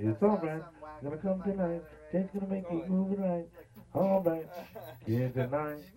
It's alright. Gonna come tonight. Jake's gonna make you move it right. Alright. Yeah, tonight.